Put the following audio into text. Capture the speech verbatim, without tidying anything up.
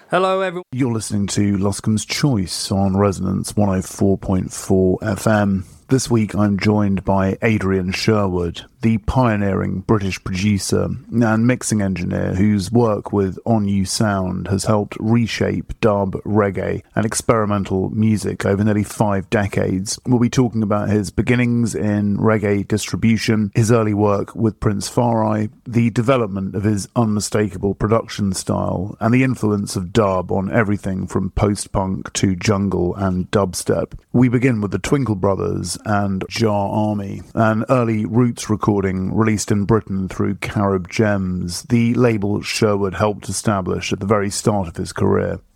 Hello, everyone. You're listening to Loscombe's Choice on Resonance one oh four point four F M. This week I'm joined by Adrian Sherwood, the pioneering British producer and mixing engineer whose work with On You Sound has helped reshape dub, reggae and experimental music over nearly five decades. We'll be talking about his beginnings in reggae distribution, his early work with Prince Farai, the development of his unmistakable production style, and the influence of dub on everything from post-punk to jungle and dubstep. We begin with the Twinkle Brothers and Jar Army, an early roots recording released in Britain through Carib Gems, the label Sherwood helped establish at the very start of his career.